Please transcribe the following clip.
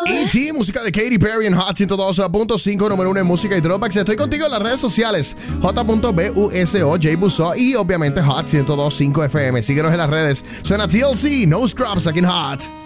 E.T., música de Katy Perry en Hot 102.5, número 1 en música y dropbacks. Estoy contigo en las redes sociales, J.Buso, J Buso y obviamente Hot 102.5 FM. Síguenos en las redes. Suena TLC, No Scrubs aquí en Hot.